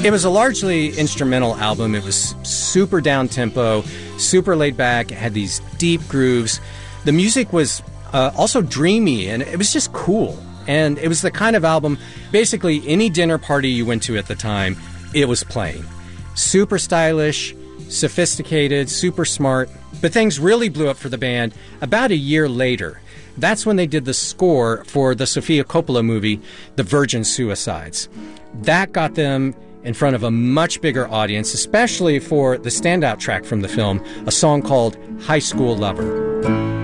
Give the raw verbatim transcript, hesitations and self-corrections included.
It was a largely instrumental album. It was super down-tempo, super laid-back. It had these deep grooves. The music was uh, also dreamy, and it was just cool. And it was the kind of album, basically any dinner party you went to at the time, it was playing. Super stylish, sophisticated, super smart. But things really blew up for the band about a year later. That's when they did the score for the Sofia Coppola movie, The Virgin Suicides. That got them in front of a much bigger audience, especially for the standout track from the film, a song called High School Lover.